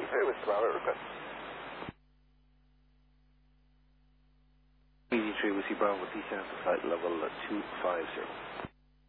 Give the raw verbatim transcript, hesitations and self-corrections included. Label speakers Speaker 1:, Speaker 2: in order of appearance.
Speaker 1: eighty-three, Whiskey Bravo, request.
Speaker 2: eighty-three, Whiskey Bravo, descend to flight level two five zero.